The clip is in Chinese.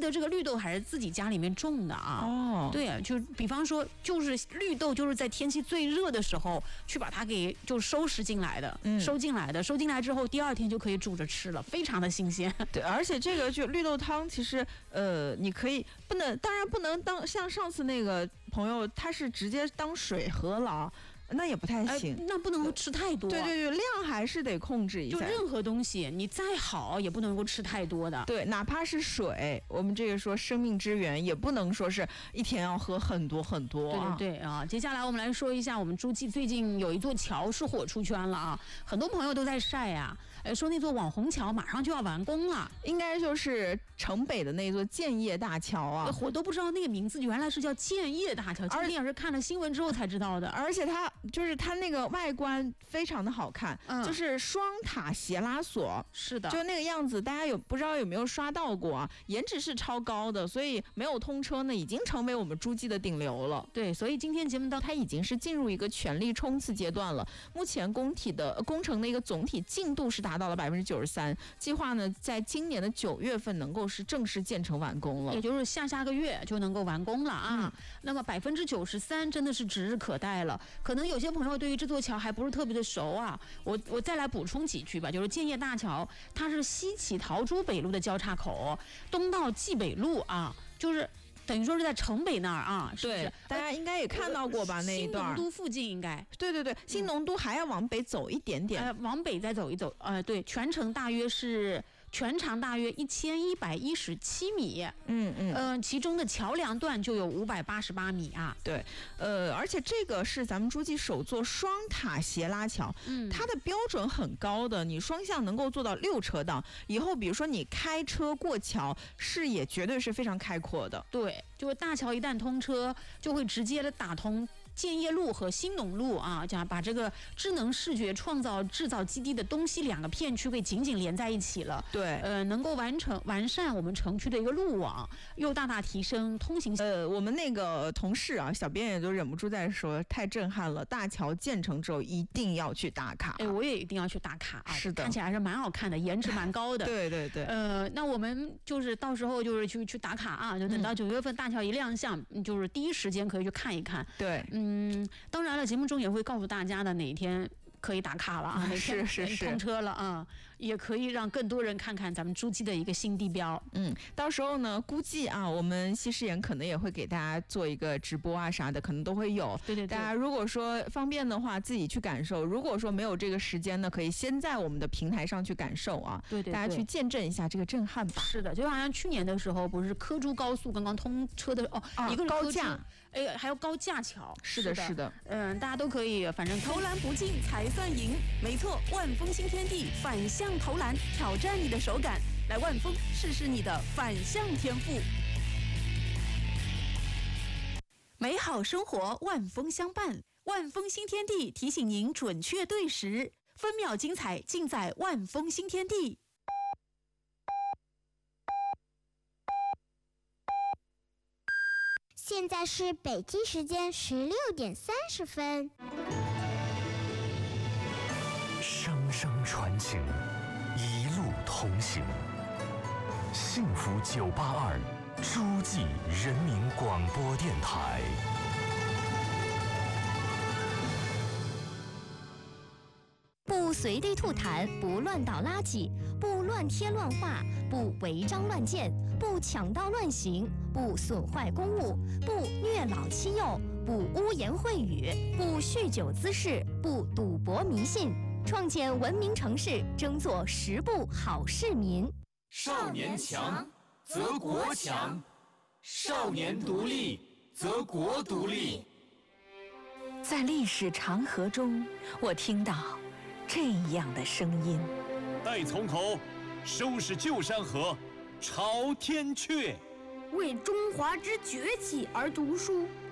得这个绿豆还是自己家里面种的啊。 哦， 对啊，就比方说，就是绿豆就是在天气最热的时候去把它给就收进来的，收进来之后，第2天就可以煮着吃了，非常的新鲜。 对，而且这个就绿豆汤，其实你可以当然不能当像上次那个朋友，他是直接当水喝了。那也不太行， 那不能够吃太多。 对，量还是得控制一下。 就任何东西，你再好也不能够吃太多的。 对，哪怕是水，我们这个说生命之源，也不能说是一天要喝很多很多。 对啊，接下来我们来说一下，我们诸暨最近有一座桥是火出圈了啊，很多朋友都在晒啊，说那座网红桥马上就要完工了， 应该就是城北的那座建业大桥啊。 我都不知道那个名字原来是叫建业大桥，今天也是看了新闻之后才知道的。 而且它那个外观非常的好看，就是双塔斜拉索， 是的， 就那个样子，大家不知道有没有刷到过啊？颜值是超高的，所以没有通车呢，已经成为我们诸暨的顶流了。 对，所以今天节目它已经是进入一个全力冲刺阶段了。目前工程的一个总体进度是达到了93%，计划呢在今年的9月份能够是正式建成完工了， 也就是下个月就能够完工了啊。那么93%真的是指日可待了。可能有些朋友对于这座桥还不是特别的熟啊，我再来补充几句吧。就是建业大桥，它是西起桃珠北路的交叉口，东到蓟北路啊，就是等于说是在城北那儿啊。 对，大家应该也看到过吧？那一段新农都附近应该。 对，新农都还要往北走一点点， 往北再走一走。对，全长大约1117米，其中的桥梁段就有588米啊。 对，而且这个是咱们诸暨首座双塔斜拉桥，它的标准很高的，你双向能够做到6车道，以后比如说你开车过桥，视野绝对是非常开阔的。 对，就是大桥一旦通车，就会直接的打通建业路和新农路啊，这样把这个智能视觉创造制造基地的东西2个片区给紧紧连在一起了。 对， 能够完善我们城区的一个路网，又大大提升通行。 我们那个同事啊，小编也都忍不住在说，太震撼了！大桥建成之后一定要去打卡。 我也一定要去打卡啊！ 是的， 看起来还是蛮好看的，颜值蛮高的。 对。 那我们就是到时候就是去打卡啊，就等到9月份大桥一亮相，就是第一时间可以去看一看。 对， 当然了，节目中也会告诉大家的哪一天可以打卡了啊，哪天通车了啊，也可以让更多人看看咱们诸暨的一个新地标。 到时候呢，估计啊，我们西施妍可能也会给大家做一个直播啊啥的，可能都会有。 对， 大家如果说方便的话，自己去感受；如果说没有这个时间呢，可以先在我们的平台上去感受啊。 对， 大家去见证一下这个震撼吧。 是的，就好像去年的时候，不是科珠高速刚刚通车的一个是高架， 还有高架桥。 是的。 大家都可以，反正投篮不进才算赢。没错，万丰新天地反向投篮，挑战你的手感，来万丰试试你的反向天赋。美好生活，万丰相伴。万丰新天地提醒您准确对时，分秒精彩尽在万丰新天地。 现在是北京时间16点30分。 声声传情，一路同行。幸福982，诸暨人民广播电台。 不随地吐痰，不乱倒垃圾，不乱贴乱画，不违章乱建，不抢道乱行，不损坏公物，不虐老欺幼，不污言秽语，不酗酒滋事，不赌博迷信，创建文明城市，争做10步好市民。 少年强则国强，少年独立则国独立。 在历史长河中，我听到这样的声音： 待从头，收拾旧山河，朝天阙。 为中华之崛起而读书，